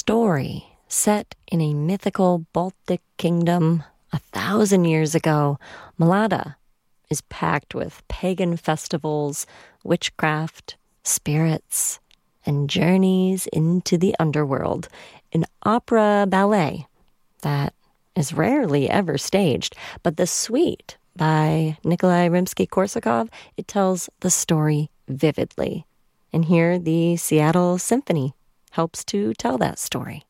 story set in a mythical Baltic kingdom 1,000 years ago. Mlada is packed with pagan festivals, witchcraft, spirits, and journeys into the underworld. An opera ballet that is rarely ever staged, but the suite by Nikolai Rimsky-Korsakov, it tells the story vividly. And here the Seattle Symphony helps to tell that story.